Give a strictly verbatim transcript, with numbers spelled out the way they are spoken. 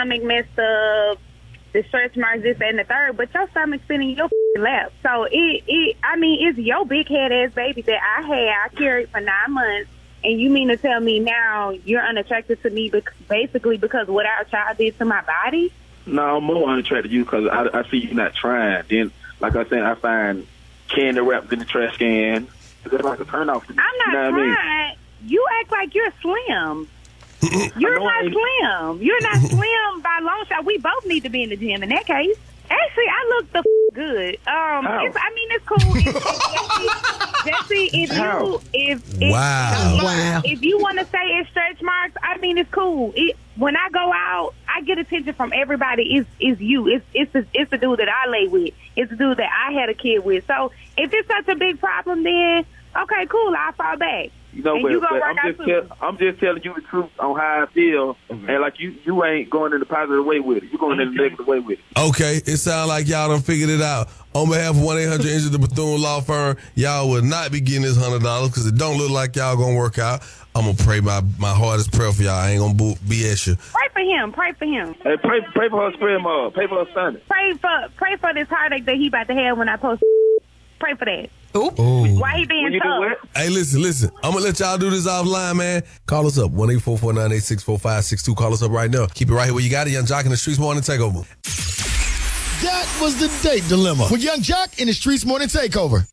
stomach messed up, the stretch marks, this, that, and the third, but your stomach's sitting in your lap. So, it, it, I mean, it's your big head ass baby that I had, I carried for nine months, and you mean to tell me now you're unattracted to me bec- basically because what our child did to my body? No, I'm more unattracted to you because I, I see you not trying. Then, like I said, I find candy wrapped in the trash can. That's like a turn off to me. I'm not you know trying. what I mean? You act like you're slim. You're not slim. You're not slim by a long shot. We both need to be in the gym in that case. Actually, I look the f- good. Um, it's, I mean, it's cool. If, if, Jesse, Jesse, if How? you if if, Wow. if, Wow. if you want to say it's stretch marks, I mean, it's cool. It, when I go out, I get attention from everybody. It's it's you. It's it's the, it's the dude that I lay with. It's the dude that I had a kid with. So if it's such a big problem, then okay, cool. I'll fall back. You know, And but, you gonna but work I'm out just too. tell, I'm just telling you the truth on how I feel, Mm-hmm. and like you, you ain't going in the positive way with it. You're going in the negative way with it. Okay, it sounds like y'all done figured it out. On behalf of one eight hundred Injured the Bethune Law Firm, y'all will not be getting this one hundred dollars because it don't look like y'all going to work out. I'm going to pray my, my hardest prayer for y'all. I ain't going to B S you. Pray for him. Pray for him. Hey, pray, pray for her grandma. Pray for her son. Pray for pray for this heartache that he about to have when I post. Pray for that. Oop. Why he being When you do tough? what? Hey, listen, listen. I'm going to let y'all do this offline, man. Call us up, one eight four four nine eight six four five six two. Call us up right now. Keep it right here where you got it. Young Jock in the Streets Morning Takeover. That was the date dilemma with Young Jock in the Streets Morning Takeover.